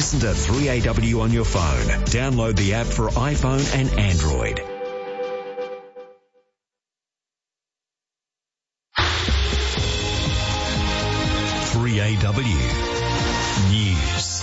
Listen to 3AW on your phone. Download the app for iPhone and Android. News.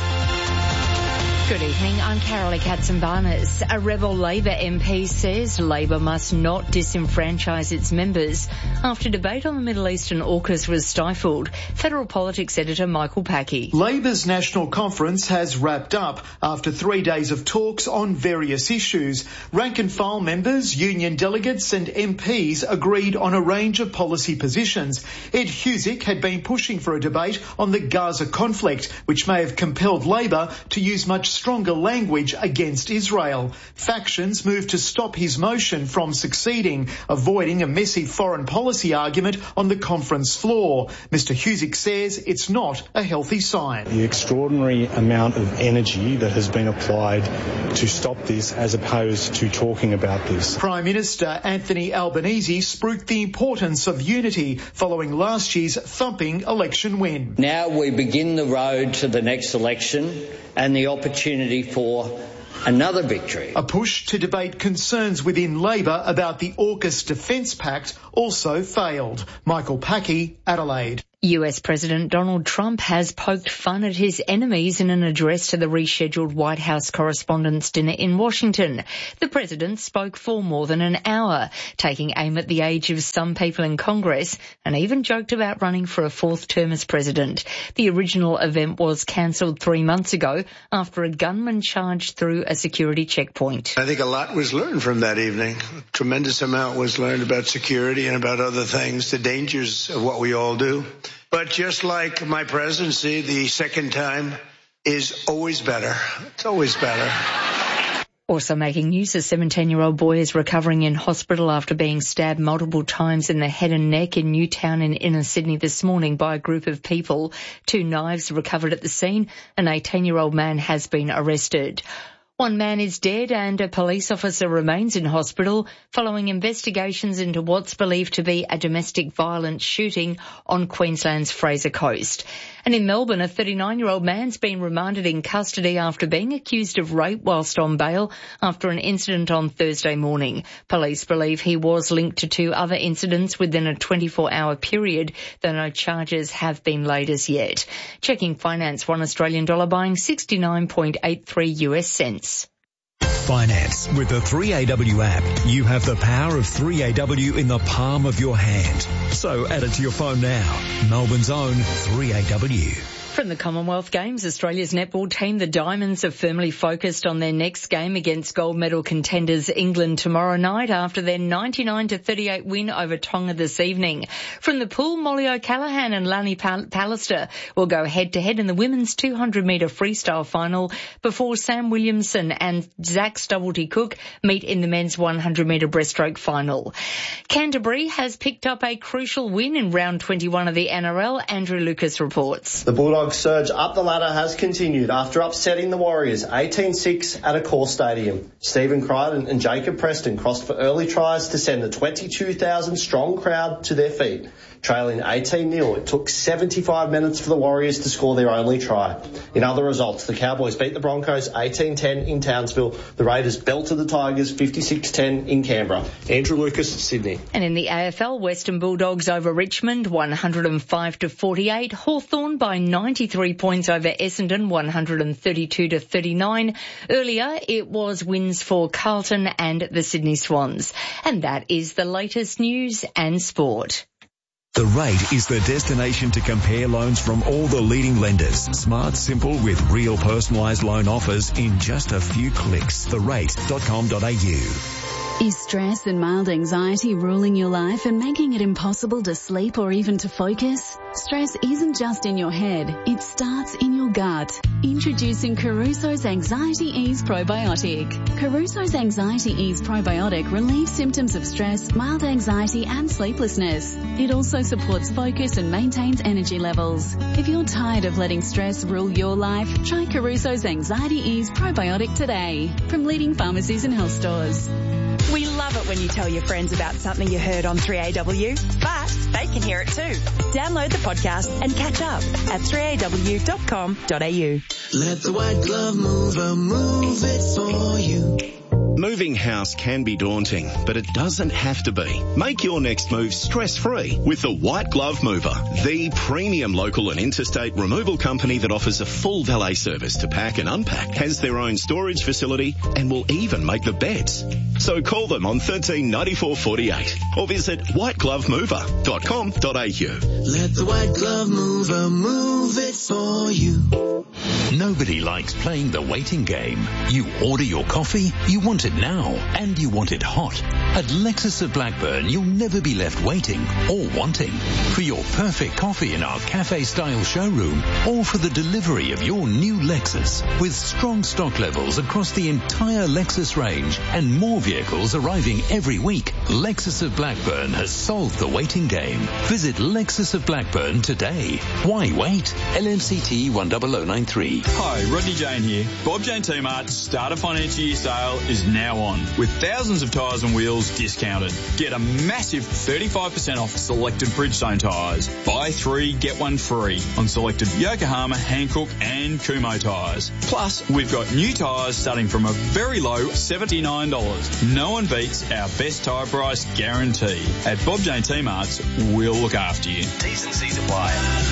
Good evening, I'm Carolee Katzenbarnes. A rebel Labor MP says Labor must not disenfranchise its members after debate on the Middle Eastern AUKUS was stifled. Federal Politics editor Michael Packey. Labor's national conference has wrapped up after 3 days of talks on various issues. Rank and file members, union delegates and MPs agreed on a range of policy positions. Ed Husic had been pushing for a debate on the Gaza conflict, which may have compelled Labor to use much stronger language against Israel. Factions moved to stop his motion from succeeding, avoiding a messy foreign policy argument on the conference floor. Mr Husic says it's not a healthy sign. The extraordinary amount of energy that has been applied to stop this as opposed to talking about this. Prime Minister Anthony Albanese spruiked the importance of unity following last year's thumping election win. Now we begin the road to the next election and the opportunity for another victory. A push to debate concerns within Labor about the AUKUS Defence Pact also failed. Michael Packey, Adelaide. US President Donald Trump has poked fun at his enemies in an address to the rescheduled White House Correspondents' Dinner in Washington. The president spoke for more than an hour, taking aim at the age of some people in Congress and even joked about running for a fourth term as president. The original event was cancelled 3 months ago after a gunman charged through a security checkpoint. I think a lot was learned from that evening. A tremendous amount was learned about security and about other things, the dangers of what we all do. But just like my presidency, the second time is always better. It's always better. Also making news, a 17-year-old boy is recovering in hospital after being stabbed multiple times in the head and neck in Newtown in inner Sydney this morning by a group of people. 2 knives recovered at the scene. An 18-year-old man has been arrested. 1 man is dead and a police officer remains in hospital following investigations into what's believed to be a domestic violence shooting on Queensland's Fraser Coast. And in Melbourne, a 39-year-old man's been remanded in custody after being accused of rape whilst on bail after an incident on Thursday morning. Police believe he was linked to 2 other incidents within a 24-hour period, though no charges have been laid as yet. Checking finance, $1 Australian dollar buying 69.83 US cents. Finance. With the 3AW app, you have the power of 3AW in the palm of your hand. So add it to your phone now. Melbourne's own 3AW. From the Commonwealth Games, Australia's netball team, the Diamonds, are firmly focused on their next game against gold medal contenders England tomorrow night after their 99-38 win over Tonga this evening. From the pool, Molly O'Callaghan and Lani Pallister will go head-to-head in the women's 200-metre freestyle final before Sam Williamson and Zach Stubblety-Cook meet in the men's 100-metre breaststroke final. Canterbury has picked up a crucial win in round 21 of the NRL. Andrew Lucas reports. The Bulldogs' surge up the ladder has continued after upsetting the Warriors 18-6 at Accor Stadium. Stephen Crichton and Jacob Preston crossed for early tries to send the 22,000-strong crowd to their feet. Trailing 18-0, it took 75 minutes for the Warriors to score their only try. In other results, the Cowboys beat the Broncos 18-10 in Townsville. The Raiders belted the Tigers 56-10 in Canberra. Andrew Lucas, Sydney. And in the AFL, Western Bulldogs over Richmond 105-48. Hawthorn by 93 points over Essendon 132-39. Earlier, it was wins for Carlton and the Sydney Swans. And that is the latest news and sport. The Rate is the destination to compare loans from all the leading lenders. Smart, simple, with real personalised loan offers in just a few clicks. therate.com.au. Is stress and mild anxiety ruling your life and making it impossible to sleep or even to focus? Stress isn't just in your head, it starts in your gut. Introducing Caruso's Anxiety Ease Probiotic. Caruso's Anxiety Ease Probiotic relieves symptoms of stress, mild anxiety and sleeplessness. It also supports focus and maintains energy levels. If you're tired of letting stress rule your life, try Caruso's Anxiety Ease Probiotic today from leading pharmacies and health stores. We love it when you tell your friends about something you heard on 3AW, but they can hear it too. Download the podcast and catch up at 3aw.com.au. Let the White Glove Mover move it for you. Moving house can be daunting, but it doesn't have to be. Make your next move stress-free with the White Glove Mover, the premium local and interstate removal company that offers a full valet service to pack and unpack, has their own storage facility, and will even make the beds. So call them on 13 94 48 or visit whiteglovemover.com.au. Let the White Glove Mover move it for you. Nobody likes playing the waiting game. You order your coffee, you want it now, and you want it hot. At Lexus of Blackburn, you'll never be left waiting or wanting. For your perfect coffee in our cafe-style showroom, or for the delivery of your new Lexus. With strong stock levels across the entire Lexus range and more vehicles arriving every week, Lexus of Blackburn has solved the waiting game. Visit Lexus of Blackburn today. Why wait? LMCT 10093. Hi, Rodney Jane here. Bob Jane T-Mart's Starter Financial Year sale is now on, with thousands of tyres and wheels discounted. Get a massive 35% off selected Bridgestone tyres. Buy 3, get 1 free on selected Yokohama, Hankook and Kumho tyres. Plus, we've got new tyres starting from a very low $79. No one beats our best tyre price guarantee. At Bob Jane T-Mart's, we'll look after you. T's and C's apply.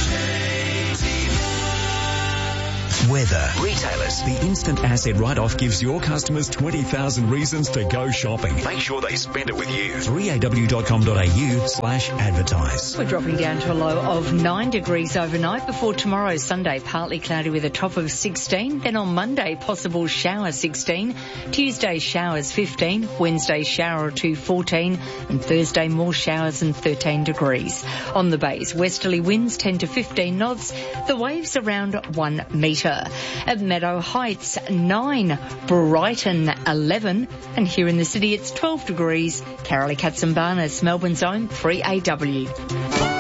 Weather. Retailers. The instant asset write-off gives your customers 20,000 reasons to go shopping. Make sure they spend it with you. 3aw.com.au/advertise. We're dropping down to a low of 9 degrees overnight before tomorrow, Sunday, partly cloudy with a top of 16. Then on Monday, possible shower 16. Tuesday, showers 15. Wednesday, shower or 2 14. And Thursday, more showers and 13 degrees. On the bays, westerly winds 10 to 15 knots. The waves around 1 metre. At Meadow Heights, 9, Brighton, 11, and here in the city it's 12 degrees. Carolee Katzenbarnes, Melbourne's own 3AW.